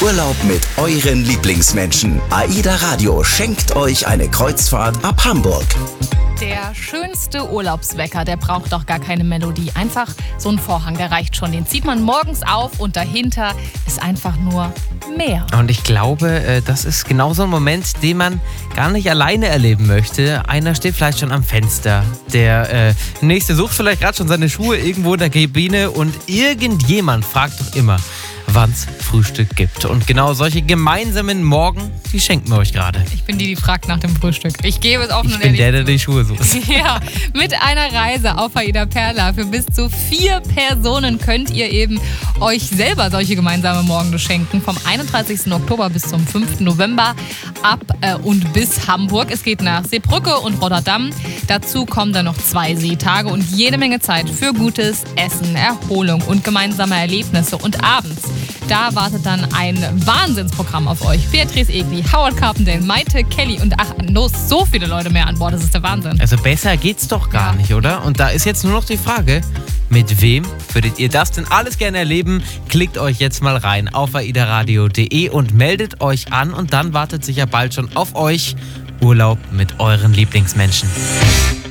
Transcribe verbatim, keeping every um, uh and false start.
Urlaub mit euren Lieblingsmenschen. AIDA Radio schenkt euch eine Kreuzfahrt ab Hamburg. Der schönste Urlaubswecker, der braucht doch gar keine Melodie. Einfach so ein Vorhang, der reicht schon. Den zieht man morgens auf und dahinter ist einfach nur Meer. Und ich glaube, das ist genau so ein Moment, den man gar nicht alleine erleben möchte. Einer steht vielleicht schon am Fenster. Der äh, nächste sucht vielleicht gerade schon seine Schuhe irgendwo in der Kabine und irgendjemand fragt doch immer, wann es Frühstück gibt. Und genau solche gemeinsamen Morgen, die schenken wir euch gerade. Ich bin die, die fragt nach dem Frühstück. Ich gebe es offen Ich und bin ehrlich der, der zu. die Schuhe sucht. Ja, mit einer Reise auf AIDA Perla für bis zu vier Personen könnt ihr eben euch selber solche gemeinsame Morgen schenken. Vom einunddreißigsten Oktober bis zum fünften November ab äh, und bis Hamburg. Es geht nach Seebrücke und Rotterdam. Dazu kommen dann noch zwei Seetage und jede Menge Zeit für gutes Essen, Erholung und gemeinsame Erlebnisse. Und abends, da wartet dann ein Wahnsinnsprogramm auf euch. Beatrice Egli, Howard Carpendale, Maite Kelly und ach, los, so viele Leute mehr an Bord. Das ist der Wahnsinn. Also besser geht's doch gar Ja. nicht, oder? Und da ist jetzt nur noch die Frage, mit wem würdet ihr das denn alles gerne erleben? Klickt euch jetzt mal rein auf aidaradio punkt de und meldet euch an und dann wartet sicher bald schon auf euch Urlaub mit euren Lieblingsmenschen.